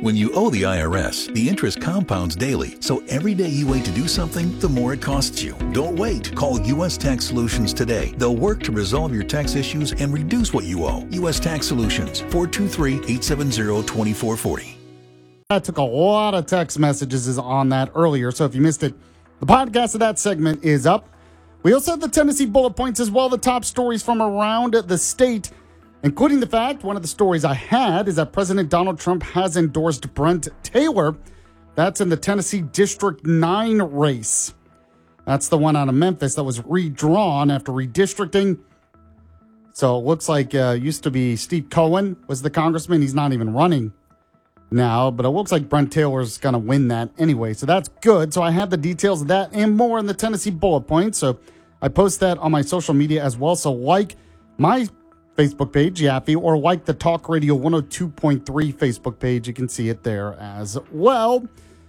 When you owe the IRS, the interest compounds daily, so every day you wait to do something, the more it costs you. Don't wait. Call U.S. Tax Solutions today. They'll work to resolve your tax issues and reduce what you owe. U.S. Tax Solutions, 423-870-2440. I took a lot of text messages on that earlier, so if you missed it, the podcast of that segment is up. We also have the Tennessee bullet points as well, the top stories from around the state, including the fact, one of the stories I had is that President Donald Trump has endorsed Brent Taylor. That's in the Tennessee District 9 race. That's the one out of Memphis that was redrawn after redistricting. So it looks like used to be Steve Cohen was the congressman. He's not even running now, but it looks like Brent Taylor's going to win that anyway. So that's good. So I have the details of that and more in the Tennessee bullet points. So I post that on my social media as well. So like my Facebook page, Yaffe, or like the Talk Radio 102.3 Facebook page. You can see it there as well.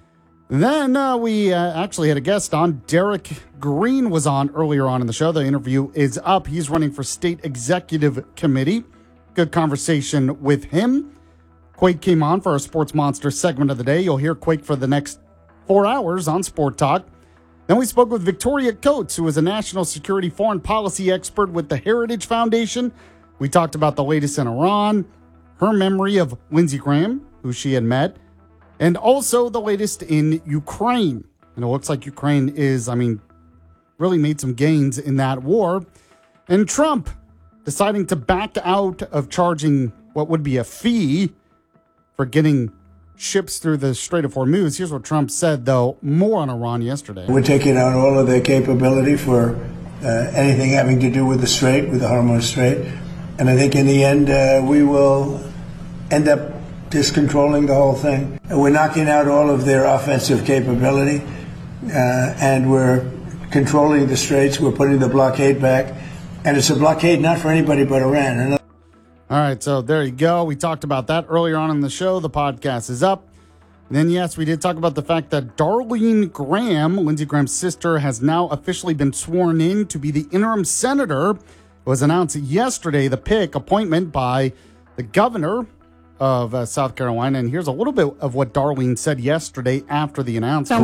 Then we actually had a guest on. Derek Green was on earlier on in the show. The interview is up. He's running for State Executive Committee. Good conversation with him. Quake came on for our Sports Monster segment of the day. You'll hear Quake for the next 4 hours on Sport Talk. Then we spoke with Victoria Coates, who is a national security foreign policy expert with the Heritage Foundation. We talked about the latest in Iran, her memory of Lindsey Graham, who she had met, and also the latest in Ukraine. And it looks like Ukraine is, really made some gains in that war. And Trump deciding to back out of charging what would be a fee for getting ships through the Strait of Hormuz. Here's what Trump said, though, more on Iran yesterday. We're taking out all of their capability for anything having to do with the Strait, with the Hormuz Strait. And I think in the end, we will end up just controlling the whole thing. We're knocking out all of their offensive capability, and we're controlling the straits. We're putting the blockade back. And it's a blockade not for anybody but Iran. All right, so there you go. We talked about that earlier on in the show. The podcast is up. And then, yes, we did talk about the fact that Darlene Graham, Lindsey Graham's sister, has now officially been sworn in to be the interim senator. It was announced yesterday, the appointment by the governor of South Carolina. And here's a little bit of what Darlene said yesterday after the announcement.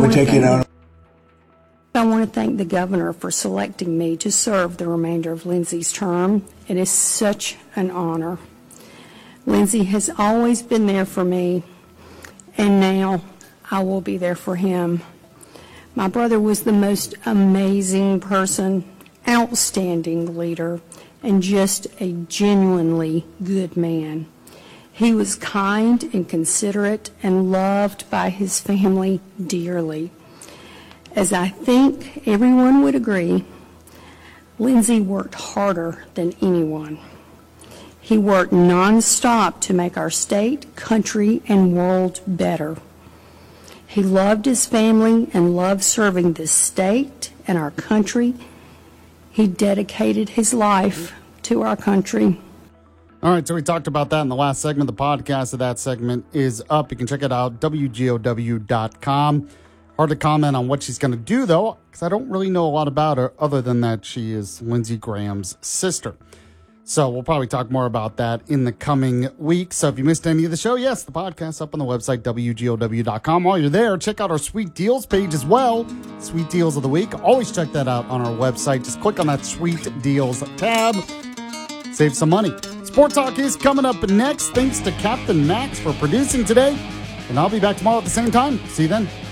I want to thank the governor for selecting me to serve the remainder of Lindsey's term. It is such an honor. Lindsey has always been there for me, and now I will be there for him. My brother was the most amazing person, outstanding leader, and just a genuinely good man. He was kind and considerate and loved by his family dearly. As I think everyone would agree, Lindsey worked harder than anyone. He worked nonstop to make our state, country, and world better. He loved his family and loved serving this state and our country. He dedicated his life to our country. All right, so we talked about that in the last segment. The podcast of that segment is up. You can check it out, WGOW.com. Hard to comment on what she's going to do, though, because I don't really know a lot about her other than that she is Lindsey Graham's sister. So we'll probably talk more about that in the coming weeks. So if you missed any of the show, yes, the podcast's up on the website, WGOW.com. While you're there, check out our Sweet Deals page as well. Sweet Deals of the Week. Always check that out on our website. Just click on that Sweet Deals tab. Save some money. Sport Talk is coming up next. Thanks to Captain Max for producing today. And I'll be back tomorrow at the same time. See you then.